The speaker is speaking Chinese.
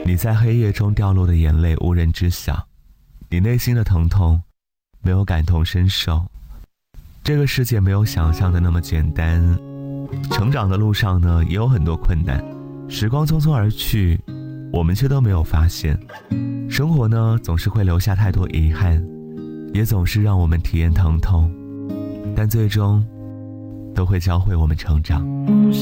你在黑夜中掉落的眼泪无人知晓，你内心的疼痛没有感同身受。这个世界没有想象的那么简单，成长的路上呢也有很多困难，时光匆匆而去，我们却都没有发现。生活呢总是会留下太多遗憾，也总是让我们体验疼痛，但最终都会教会我们成长。